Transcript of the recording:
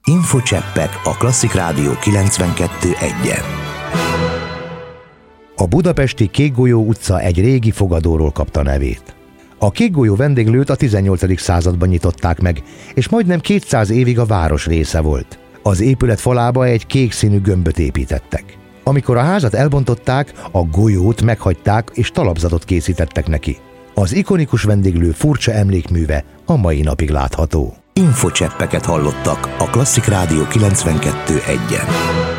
Infocseppek a Klasszik Rádió 92.1-en. A budapesti Kékgolyó utca egy régi fogadóról kapta nevét. A Kékgolyó vendéglőt a 18. században nyitották meg, és majdnem 200 évig a város része volt. Az épület falába egy kék színű gömböt építettek. Amikor a házat elbontották, a golyót meghagyták és talapzatot készítettek neki. Az ikonikus vendéglő furcsa emlékműve a mai napig látható. Infocseppeket hallottak a Klasszik Rádió 92.1-en.